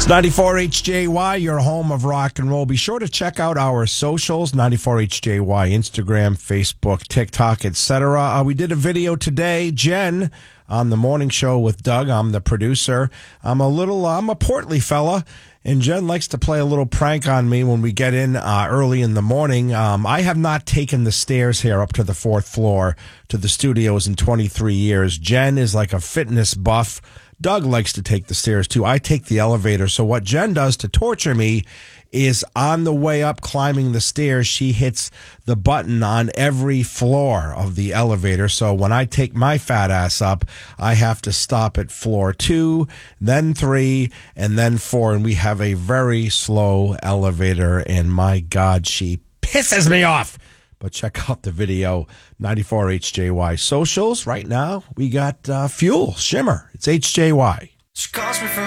It's 94 HJY, your home of rock and roll. Be sure to check out our socials, 94 HJY, Instagram, Facebook, TikTok, etc. We did a video today, Jen, on the morning show with Doug. I'm the producer. I'm a portly fella, and Jen likes to play a little prank on me when we get in early in the morning. I have not taken the stairs here up to the fourth floor to the studios in 23 years. Jen is like a fitness buff. Doug likes to take the stairs, too. I take the elevator. So what Jen does to torture me is on the way up climbing the stairs, she hits the button on every floor of the elevator. So when I take my fat ass up, I have to stop at floor 2, then 3, and then 4. And we have a very slow elevator. And my God, she pisses me off. But check out the video, 94 HJY socials. Right now, we got Fuel, Shimmer. It's HJY. She calls me from